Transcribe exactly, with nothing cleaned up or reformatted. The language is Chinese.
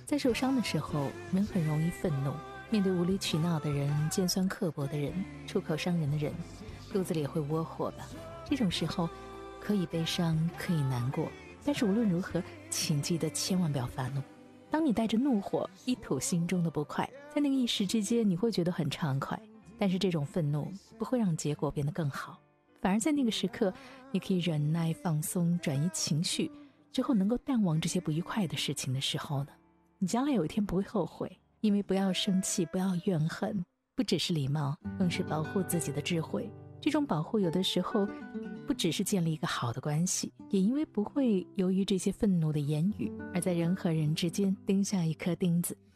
在受伤的时候，人很容易愤怒，面对无理取闹的人、尖酸刻薄的人、出口伤人的人，肚子里也会窝火吧。这种时候可以悲伤，可以难过，但是无论如何，请记得千万不要发怒。当你带着怒火一吐心中的不快，在那个一时之间你会觉得很畅快，但是这种愤怒不会让结果变得更好，反而在那个时刻你可以忍耐放松，转移情绪之后能够淡忘这些不愉快的事情的时候呢，你将来有一天不会后悔。因为不要生气，不要怨恨，不只是礼貌，更是保护自己的智慧。这种保护有的时候不只是建立一个好的关系，也因为不会由于这些愤怒的言语而在人和人之间钉下一颗钉子，